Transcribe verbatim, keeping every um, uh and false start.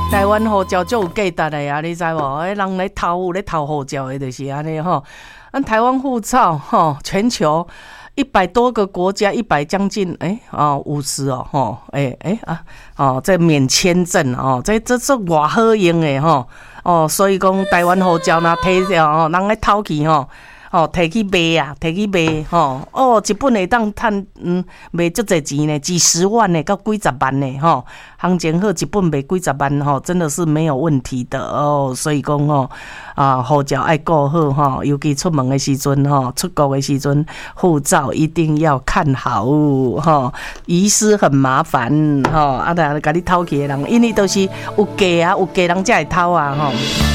台湾护照就有价值的啊，你知无？诶，人咧偷有咧偷护照的，就是安尼吼。按台湾护照吼，全球一百多个国家，一百将近诶哦五十哦吼，诶诶啊哦，这免签证哦，这这这偌好用的吼哦，所以讲台湾护照若摕掉吼，人咧偷去吼。哦，摕去卖啊，摕去卖吼、哦，哦，一本会当趁嗯卖足侪钱呢，几十万呢，到几十万呢，吼、哦，行情好，一本卖几十万吼、哦，真的是没有问题的哦。所以讲吼啊，护照爱顾好吼，尤其出门的时阵吼，出国的时阵，护照一定要看好吼、哦，遗失很麻烦吼、哦，啊，来甲你偷去的人，因为都是有假啊，有假人才会偷啊吼。哦